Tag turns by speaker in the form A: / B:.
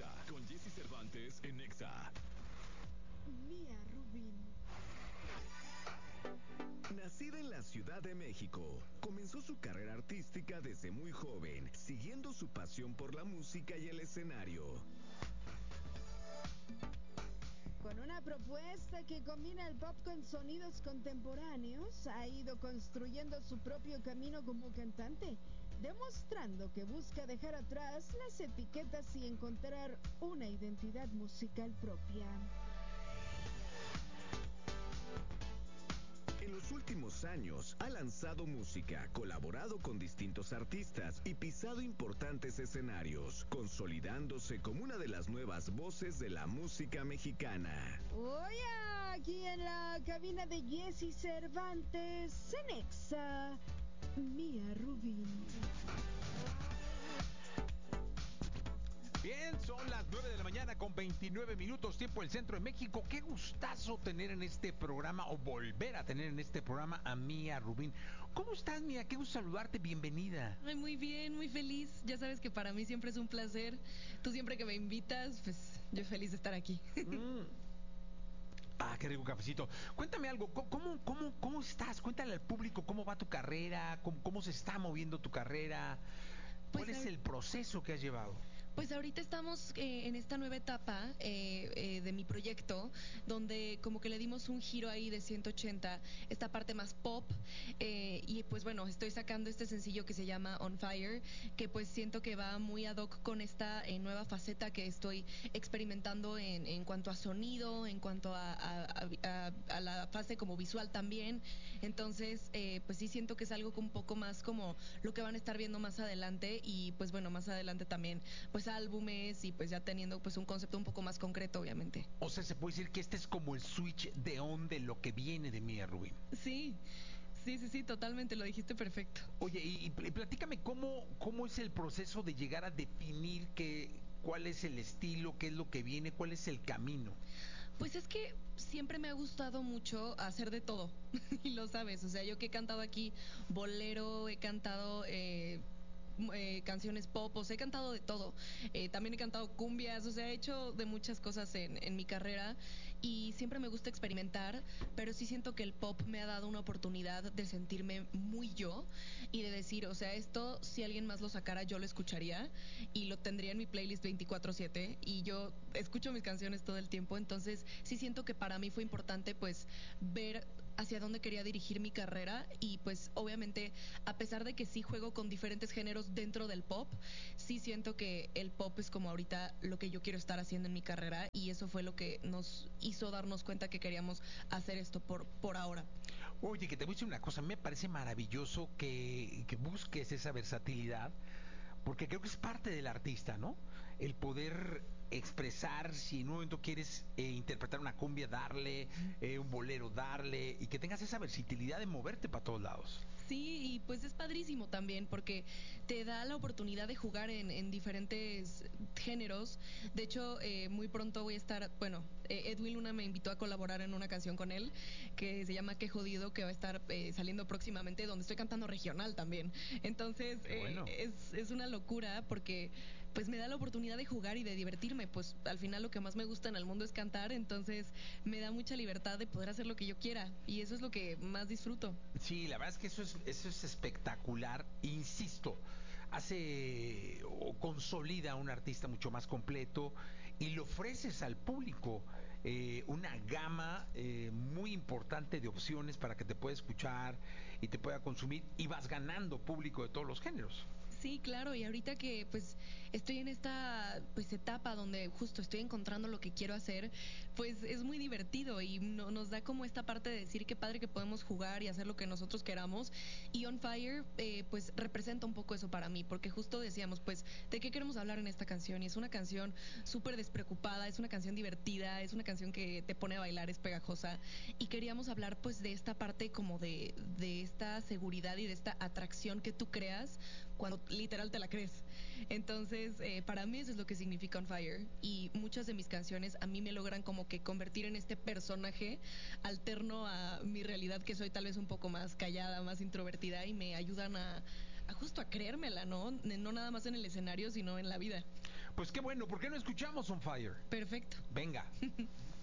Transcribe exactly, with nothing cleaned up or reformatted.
A: Exa, con Jesse Cervantes en Exa.
B: Mía Rubín.
C: Nacida en la Ciudad de México, comenzó su carrera artística desde muy joven, siguiendo su pasión por la música y el escenario.
B: Con una propuesta que combina el pop con sonidos contemporáneos, ha ido construyendo su propio camino como cantante, demostrando que busca dejar atrás las etiquetas y encontrar una identidad musical propia.
C: En los últimos años ha lanzado música, colaborado con distintos artistas y pisado importantes escenarios, consolidándose como una de las nuevas voces de la música mexicana.
B: Hoy aquí en la cabina de Jesse Cervantes en Exa, Mía Rubín.
D: Bien, son las nueve de la mañana con veintinueve minutos, tiempo del centro de México. Qué gustazo tener en este programa, o volver a tener en este programa, a Mía Rubín. ¿Cómo estás, Mía? Qué gusto saludarte, bienvenida.
E: Ay, muy bien, muy feliz. Ya sabes que para mí siempre es un placer. Tú siempre que me invitas, pues yo feliz de estar aquí.
D: Mm. Ah, qué rico cafecito. Cuéntame algo, ¿cómo, cómo, cómo estás? Cuéntale al público cómo va tu carrera, cómo, cómo se está moviendo tu carrera. ¿Cuál
E: Pues,
D: es el proceso que has llevado?
E: Pues ahorita estamos eh, en esta nueva etapa eh, eh, de mi proyecto, donde como que le dimos un giro ahí de ciento ochenta, esta parte más pop, eh, y pues bueno, estoy sacando este sencillo que se llama On Fire, que pues siento que va muy ad hoc con esta eh, nueva faceta que estoy experimentando en, en cuanto a sonido, en cuanto a, a, a, a la fase como visual también. Entonces, eh, pues sí siento que es algo un poco más como lo que van a estar viendo más adelante, y pues bueno, más adelante también pues álbumes, y pues ya teniendo pues un concepto un poco más concreto, obviamente.
D: O sea, se puede decir que este es como el switch de on de lo que viene de Mía Rubín.
E: Sí, sí, sí, sí, totalmente, lo dijiste perfecto.
D: Oye, y, y platícame cómo, cómo es el proceso de llegar a definir que, cuál es el estilo, qué es lo que viene, cuál es el camino.
E: Pues es que siempre me ha gustado mucho hacer de todo, y lo sabes, o sea, yo que he cantado aquí bolero, he cantado eh, eh, canciones pop, o sea, he cantado de todo, eh, también he cantado cumbias, o sea, he hecho de muchas cosas en, en mi carrera, y siempre me gusta experimentar, pero sí siento que el pop me ha dado una oportunidad de sentirme muy yo, y de decir, o sea, esto si alguien más lo sacara yo lo escucharía, y lo tendría en mi playlist veinticuatro siete, y yo escucho mis canciones todo el tiempo. Entonces sí siento que para mí fue importante pues ver hacia dónde quería dirigir mi carrera, y pues obviamente a pesar de que sí juego con diferentes géneros dentro del pop, sí siento que el pop es como ahorita lo que yo quiero estar haciendo en mi carrera, y eso fue lo que nos hizo darnos cuenta que queríamos hacer esto por, por ahora.
D: Oye, que te voy a decir una cosa, me parece maravilloso que, que busques esa versatilidad, porque creo que es parte del artista, ¿no? El poder expresar, si en un momento quieres eh, interpretar una cumbia, darle, eh, un bolero, darle, y que tengas esa versatilidad de moverte para todos lados.
E: Sí, y pues es padrísimo también porque te da la oportunidad de jugar en, en diferentes géneros. De hecho, eh, muy pronto voy a estar, bueno, eh, Edwin Luna me invitó a colaborar en una canción con él que se llama Qué Jodido, que va a estar eh, saliendo próximamente, donde estoy cantando regional también. Entonces,
D: Qué bueno.
E: eh, es, es una locura porque pues me da la oportunidad de jugar y de divertirme. Pues al final lo que más me gusta en el mundo es cantar, entonces me da mucha libertad de poder hacer lo que yo quiera, y eso es lo que más disfruto.
D: Sí, la verdad es que eso es, eso es espectacular. Insisto, hace o consolida a un artista mucho más completo y le ofreces al público eh, una gama eh, muy importante de opciones para que te pueda escuchar y te pueda consumir, y vas ganando público de todos los géneros.
E: Sí, claro, y ahorita que pues estoy en esta pues etapa donde justo estoy encontrando lo que quiero hacer, pues es muy divertido, y no, nos da como esta parte de decir qué padre que podemos jugar y hacer lo que nosotros queramos, y On Fire eh, pues representa un poco eso para mí, porque justo decíamos pues de qué queremos hablar en esta canción, y es una canción súper despreocupada, es una canción divertida, es una canción que te pone a bailar, es pegajosa, y queríamos hablar pues de esta parte como de, de esta seguridad y de esta atracción que tú creas cuando literal te la crees. Entonces, eh, para mí eso es lo que significa On Fire, y muchas de mis canciones a mí me logran como que convertir en este personaje alterno a mi realidad, que soy tal vez un poco más callada, más introvertida, y me ayudan a, a justo a creérmela, ¿no? No nada más en el escenario, sino en la vida.
D: Pues qué bueno, ¿por qué no escuchamos On Fire?
E: Perfecto.
D: Venga.